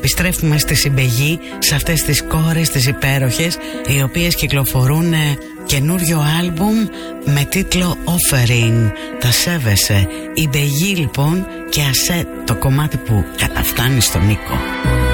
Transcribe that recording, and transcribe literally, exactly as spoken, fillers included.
επιστρέφουμε στη συμπαιγή, σε αυτές τις κόρες τις υπέροχες, οι οποίες κυκλοφορούν ε, καινούριο άλμπουμ με τίτλο Offering. Τα σέβεσαι. Η Μπεγή λοιπόν, και ασέ το κομμάτι που καταφτάνει στον Νίκο.